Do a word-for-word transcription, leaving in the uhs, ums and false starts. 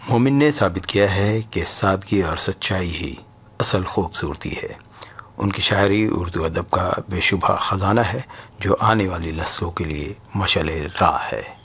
मोमिन ने साबित किया है कि सादगी और सच्चाई ही असल खूबसूरती है। उनकी शायरी उर्दू अदब का बेशुबा ख़जाना है जो आने वाली नस्लों के लिए मशाल राह है।